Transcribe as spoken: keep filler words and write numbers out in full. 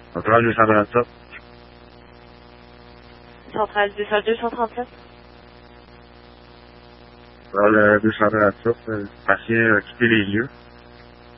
Centrale deux cent trente-sept. Centrale deux cent deux cent trente-sept. Centrale deux cent trente-sept, le patient a quitté les lieux.